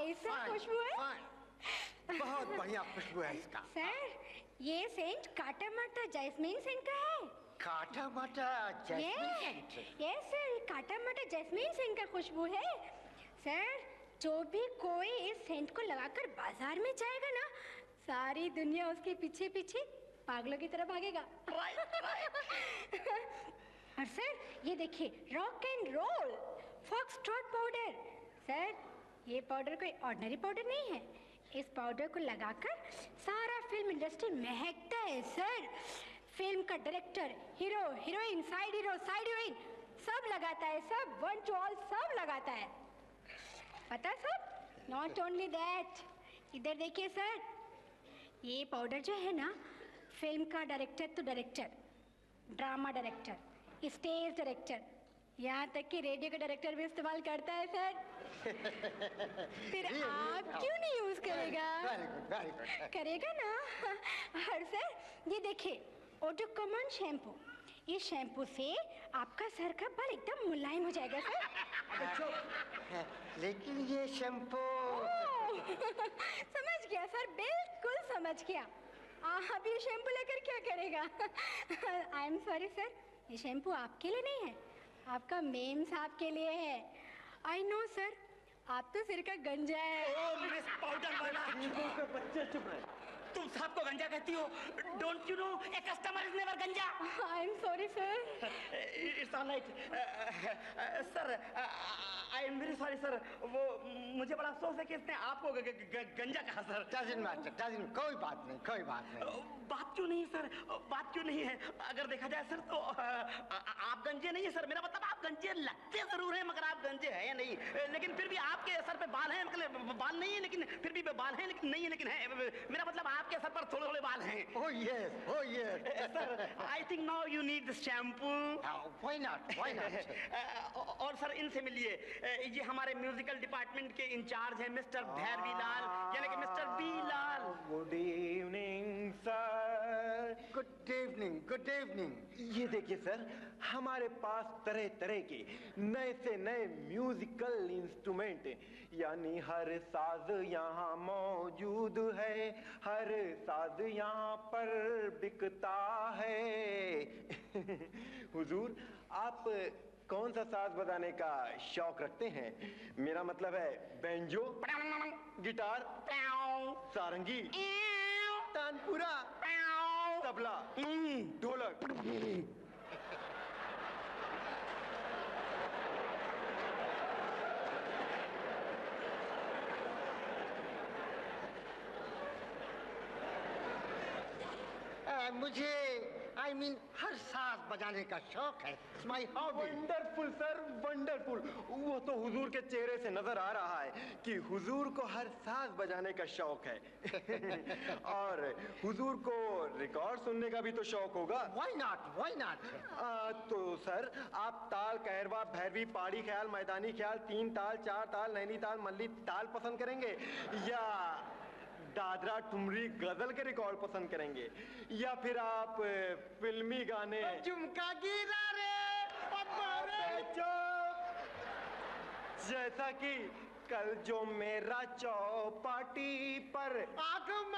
कैसा खुशबू है? बहुत बढ़िया खुशबू है इसका। सर, ये सेंट काटा माटा जैस्मीन सेंट का है। काटा माटा जैस्मीन सेंट? यस सर, काटा माटा जैस्मीन सेंट का खुशबू है। सर, जो भी कोई इस सेंट को लगाकर बाजार में जाएगा ना, सारी दुनिया उसके पीछे पीछे पागलों की तरह भागेगा। और सर, ये देखिए, rock and role foxtrot powder. Sir, ये पाउडर कोई ऑर्डिनरी पाउडर नहीं है। इस पाउडर को लगाकर सारा फिल्म इंडस्ट्री महकता है सर। फिल्म का director, hero, heroine, side hero, side heroine सब लगाता है, सब वन टू ऑल सब लगाता है। पता सब? नॉट ओनली दैट, इधर देखिए सर, ये पाउडर जो है ना, फिल्म का डायरेक्टर तो director, drama director, stage director, यहाँ तक कि रेडियो का डायरेक्टर भी इस्तेमाल करता है सर। फिर आप क्यों नहीं यूज करेगा? Very good. करेगा ना। और सर, ये देखिए, ओडोकॉमन शैम्पू। इस शैम्पू से आपका सर का बाल एकदम मुलायम हो जाएगा सर। लेकिन ये शैम्पू समझ गया सर, बिल्कुल समझ गया। अब ये शैम्पू लेकर क्या करेगा? आई एम सॉरी सर, ये शैम्पू आपके लिए नहीं है, आपका मेम साहब के लिए है। आई नो सर, आप तो सिर का गंजा है। ओ मिस पाउडर वाला, बच्चे चुप रहे। तुम साहब को गंजा कहती हो? Don't you know a customer is never गंजा। I am sorry sir. It's alright sir, I am very sorry sir. वो मुझे बड़ा अफसोस है कि इसने आपको गंजा कहा सर। कोई बात नहीं, कोई बात नहीं। बात क्यों नहीं सर, बात क्यों नहीं है? अगर देखा जाए सर तो आप गंजे नहीं है सर। मेरा मतलब आप गंजे लगते जरूर हैं, मगर आप गंजे हैं नहीं। लेकिन फिर भी आपके सर पे बाल हैं, मतलब बाल नहीं है लेकिन फिर भी बाल हैं, लेकिन नहीं है लेकिन है। मेरा मतलब आपके सर पर थोड़े थोड़े बाल हैं। Oh yes, oh yes. Sir, I think now you need this shampoo. Why not? Why not? और सर, इनसे मिलिए, ये हमारे म्यूजिकल डिपार्टमेंट के इंचार्ज हैं मिस्टर भैरवी लाल, यानी कि मिस्टर बी लाल। Good evening sir. Good evening, good evening. ये देखिए सर, हमारे पास तरह तरह के नए से नए म्यूजिकल इंस्ट्रूमेंट, यानी हर साज यहाँ मौजूद है, हर साज यहाँ पर बिकता है। हुजूर, आप कौन सा साज बजाने का शौक रखते हैं? मेरा मतलब है बैंजो, गिटार, सारंगी, तानपुरा, तबला, ढोलक। मुझे I mean, हर साज बजाने का शौक है। It's my hobby. Wonderful sir, wonderful. वो तो हुजूर के चेहरे से नजर आ रहा है कि हुजूर को हर साज बजाने का शौक है। और हुजूर को रिकॉर्ड सुनने का भी तो शौक होगा। Why not? Why not? तो सर, आप ताल, कहरवा, भैरवी, पहाड़ी ख्याल, मैदानी ख्याल, 3 ताल, 4 ताल, नैनी ताल, मल्ली ताल पसंद करेंगे, या दादरा ठुमरी गजल के रिकॉर्ड पसंद करेंगे, या फिर आप फिल्मी गाने? झुमका गिरा रे अब्बारे। जैसा कि कल जो मेरा चौपाटी पर आग